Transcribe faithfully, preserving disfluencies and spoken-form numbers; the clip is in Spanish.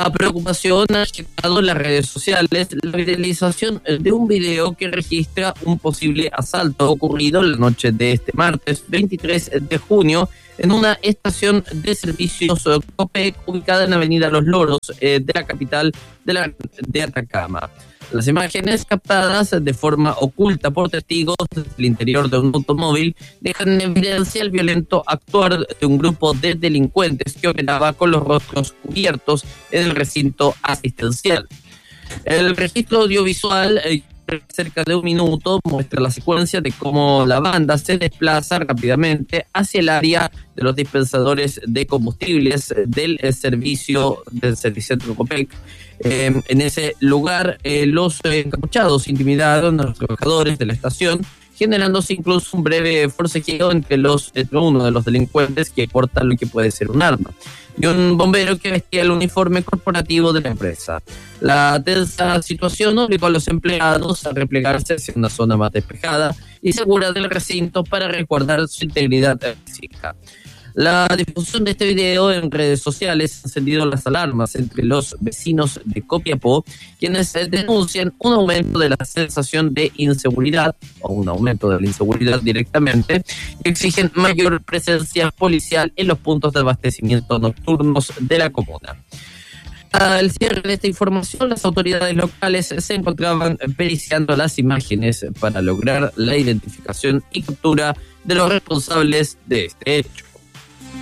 La preocupación ha generado en las redes sociales la viralización de un video que registra un posible asalto ocurrido la noche de este martes veintitrés de junio en una estación de servicios Copec ubicada en la avenida Los Loros eh, de la capital de, la, de Atacama. Las imágenes captadas de forma oculta por testigos del interior de un automóvil dejan en evidencia el violento actuar de un grupo de delincuentes que operaba con los rostros cubiertos en el recinto asistencial. El registro audiovisual, eh, cerca de un minuto, muestra la secuencia de cómo la banda se desplaza rápidamente hacia el área de los dispensadores de combustibles del eh, servicio del Servicentro Copec. Eh, en ese lugar, eh, los encapuchados intimidaron a los trabajadores de la estación, generándose incluso un breve forcejeo entre, los, entre uno de los delincuentes que porta lo que puede ser un arma y un bombero que vestía el uniforme corporativo de la empresa. La tensa situación obligó a los empleados a replegarse hacia una zona más despejada y segura del recinto para resguardar su integridad física. La difusión de este video en redes sociales ha encendido las alarmas entre los vecinos de Copiapó, quienes denuncian un aumento de la sensación de inseguridad, o un aumento de la inseguridad directamente, y exigen mayor presencia policial en los puntos de abastecimiento nocturnos de la comuna. Al cierre de esta información, las autoridades locales se encontraban periciando las imágenes para lograr la identificación y captura de los responsables de este hecho.